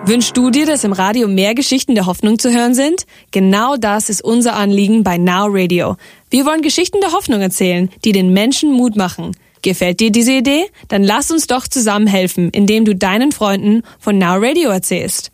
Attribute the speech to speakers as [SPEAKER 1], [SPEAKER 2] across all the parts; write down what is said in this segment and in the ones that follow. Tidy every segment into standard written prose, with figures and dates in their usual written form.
[SPEAKER 1] Wünschst du dir, dass im Radio mehr Geschichten der Hoffnung zu hören sind? Genau das ist unser Anliegen bei Now Radio. Wir wollen Geschichten der Hoffnung erzählen, die den Menschen Mut machen. Gefällt dir diese Idee? Dann lass uns doch zusammen helfen, indem du deinen Freunden von Now Radio erzählst.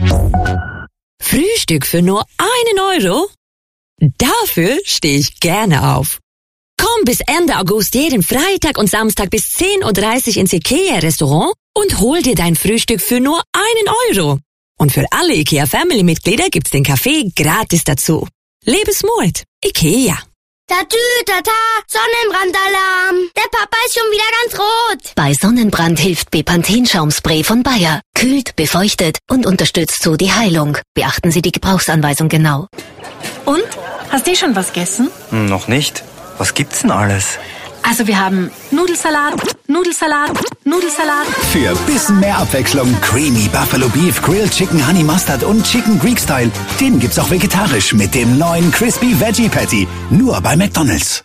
[SPEAKER 2] Frühstück für nur 1 Euro? Dafür stehe ich gerne auf. Komm bis Ende August jeden Freitag und Samstag bis 10:30 Uhr ins IKEA-Restaurant und hol dir dein Frühstück für nur 1 Euro. Und für alle IKEA-Family-Mitglieder gibt's den Kaffee gratis dazu. Lebensmut. IKEA.
[SPEAKER 3] Tatü, tata, Sonnenbrandalarm. Der Papa ist schon wieder ganz rot.
[SPEAKER 4] Bei Sonnenbrand hilft Bepanthen-Schaumspray von Bayer. Kühlt, befeuchtet und unterstützt so die Heilung. Beachten Sie die Gebrauchsanweisung genau.
[SPEAKER 5] Und? Hast du schon was gegessen?
[SPEAKER 6] Noch nicht. Was gibt's denn alles?
[SPEAKER 5] Also wir haben Nudelsalat, Nudelsalat, Nudelsalat.
[SPEAKER 7] Für ein bisschen mehr Abwechslung Creamy Buffalo Beef, Grilled Chicken Honey Mustard und Chicken Greek Style. Den gibt's auch vegetarisch mit dem neuen Crispy Veggie Patty. Nur bei McDonald's.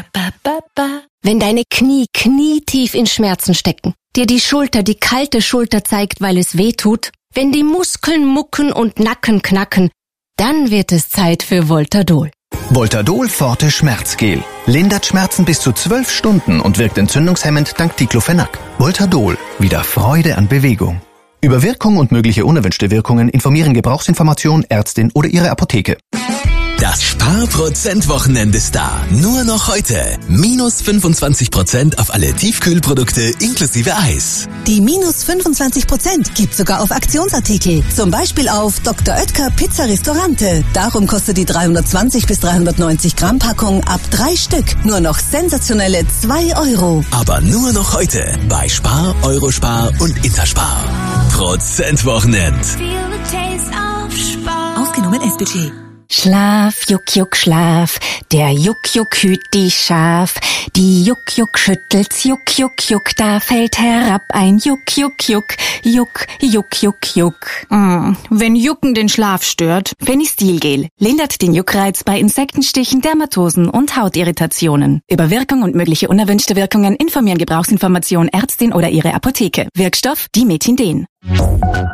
[SPEAKER 4] Wenn deine Knie knietief in Schmerzen stecken, dir die Schulter die kalte Schulter zeigt, weil es weh tut, wenn die Muskeln mucken und Nacken knacken, dann wird es Zeit für Voltadol.
[SPEAKER 8] Voltadol Forte Schmerzgel. Lindert Schmerzen bis zu 12 Stunden und wirkt entzündungshemmend dank Diclofenac. Voltadol. Wieder Freude an Bewegung. Über Wirkung und mögliche unerwünschte Wirkungen informieren Gebrauchsinformation, Ärztin oder Ihre Apotheke.
[SPEAKER 9] Das Spar-Prozent-Wochenende ist da. Nur noch heute. Minus 25% auf alle Tiefkühlprodukte inklusive Eis.
[SPEAKER 10] Die minus 25% gibt sogar auf Aktionsartikel. Zum Beispiel auf Dr. Oetker Pizza Restaurante. Darum kostet die 320 bis 390 Gramm Packung ab 3 Stück nur noch sensationelle 2 Euro.
[SPEAKER 9] Aber nur noch heute bei Spar, Eurospar und Interspar. Prozentwochenend.
[SPEAKER 10] Ausgenommen S-Budget.
[SPEAKER 4] Schlaf, Juck, Juck, Schlaf, der Juck, Juck hüt die Schaf, die Juck, Juck schüttelt's, Juck, Juck, Juck, da fällt herab ein Juck, Juck, Juck, Juck, Juck, Juck, Juck.
[SPEAKER 5] Wenn Jucken den Schlaf stört,
[SPEAKER 4] Fenistilgel lindert den Juckreiz bei Insektenstichen, Dermatosen und Hautirritationen. Über Wirkung und mögliche unerwünschte Wirkungen informieren Gebrauchsinformation, Ärztin oder Ihre Apotheke. Wirkstoff Dimethinden.